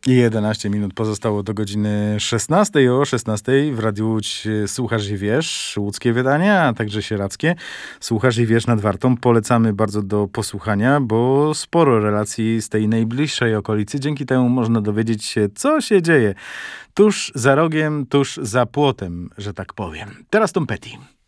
I 11 minut pozostało do godziny 16. O 16 w Radiu Łódź Słuchasz i Wiesz, łódzkie wydanie, a także sieradzkie. Słuchasz i Wiesz nad Wartą. Polecamy bardzo do posłuchania, bo sporo relacji z tej najbliższej okolicy. Dzięki temu można dowiedzieć się, co się dzieje tuż za rogiem, tuż za płotem, że tak powiem. Teraz Tom Petty.